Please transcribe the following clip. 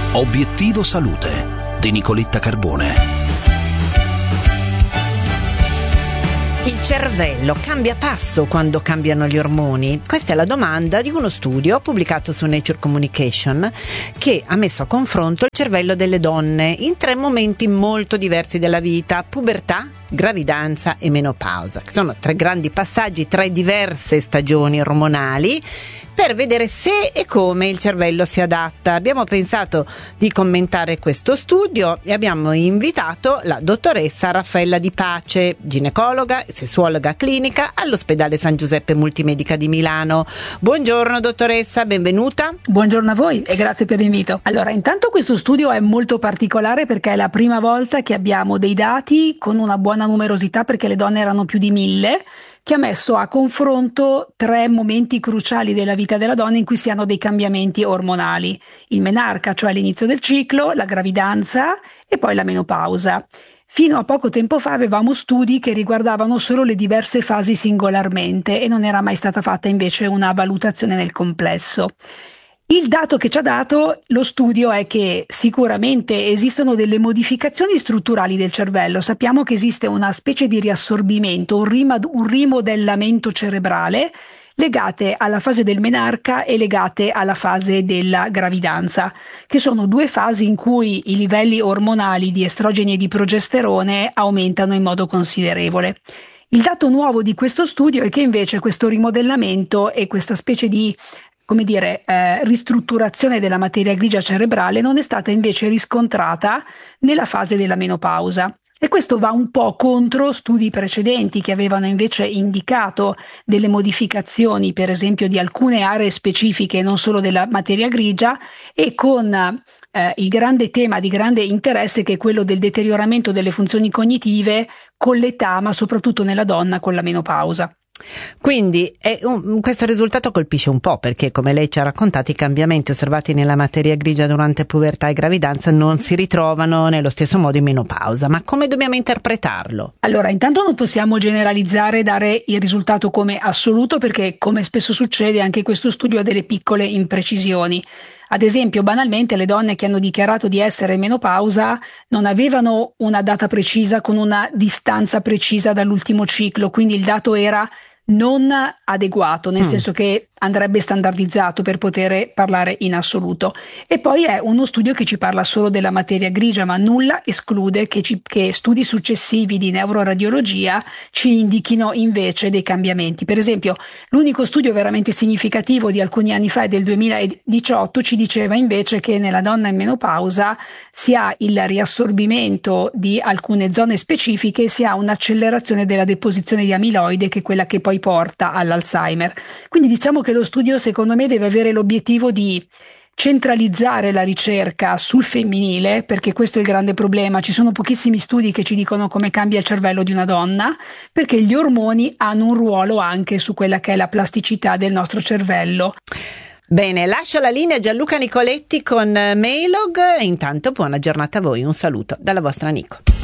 Obiettivo Salute di Nicoletta Carbone. Il cervello cambia passo quando cambiano gli ormoni? Questa è la domanda di uno studio pubblicato su Nature Communication che ha messo a confronto il cervello delle donne in 3 momenti molto diversi della vita: pubertà, gravidanza e menopausa, che sono 3 grandi passaggi, 3 diverse stagioni ormonali, per vedere se e come il cervello si adatta. Abbiamo pensato di commentare questo studio e abbiamo invitato la dottoressa Raffaella Di Pace, ginecologa e sessuologa clinica all'ospedale San Giuseppe Multimedica di Milano. Buongiorno dottoressa, benvenuta. Buongiorno a voi e grazie per l'invito. Allora, intanto questo studio è molto particolare perché è la prima volta che abbiamo dei dati con una buona numerosità, perché le donne erano più di 1000, che ha messo a confronto 3 momenti cruciali della vita della donna in cui si hanno dei cambiamenti ormonali: il menarca, cioè l'inizio del ciclo, la gravidanza e poi la menopausa. Fino a poco tempo fa avevamo studi che riguardavano solo le diverse fasi singolarmente e non era mai stata fatta invece una valutazione nel complesso. Il dato che ci ha dato lo studio è che sicuramente esistono delle modificazioni strutturali del cervello. Sappiamo che esiste una specie di riassorbimento, un rimodellamento cerebrale legate alla fase del menarca e legate alla fase della gravidanza, che sono 2 fasi in cui i livelli ormonali di estrogeni e di progesterone aumentano in modo considerevole. Il dato nuovo di questo studio è che invece questo rimodellamento e questa specie di ristrutturazione della materia grigia cerebrale non è stata invece riscontrata nella fase della menopausa. E questo va un po' contro studi precedenti che avevano invece indicato delle modificazioni, per esempio di alcune aree specifiche, non solo della materia grigia, e con il grande tema di grande interesse che è quello del deterioramento delle funzioni cognitive con l'età, ma soprattutto nella donna con la menopausa. Quindi questo risultato colpisce un po', perché come lei ci ha raccontato i cambiamenti osservati nella materia grigia durante pubertà e gravidanza non si ritrovano nello stesso modo in menopausa. Ma come dobbiamo interpretarlo? Allora, intanto non possiamo generalizzare e dare il risultato come assoluto, perché come spesso succede anche questo studio ha delle piccole imprecisioni. Ad esempio, banalmente, le donne che hanno dichiarato di essere in menopausa non avevano una data precisa con una distanza precisa dall'ultimo ciclo, quindi il dato era non adeguato, nel senso che andrebbe standardizzato per poter parlare in assoluto. E poi è uno studio che ci parla solo della materia grigia, ma nulla esclude che studi successivi di neuroradiologia ci indichino invece dei cambiamenti. Per esempio, l'unico studio veramente significativo di alcuni anni fa, è del 2018, ci diceva invece che nella donna in menopausa si ha il riassorbimento di alcune zone specifiche, si ha un'accelerazione della deposizione di amiloide, che è quella che poi porta all'Alzheimer. Quindi diciamo che lo studio, secondo me, deve avere l'obiettivo di centralizzare la ricerca sul femminile, perché questo è il grande problema. Ci sono pochissimi studi che ci dicono come cambia il cervello di una donna, perché gli ormoni hanno un ruolo anche su quella che è la plasticità del nostro cervello. Bene, lascio la linea a Gianluca Nicoletti con Mailog. Intanto buona giornata a voi, un saluto dalla vostra Nico.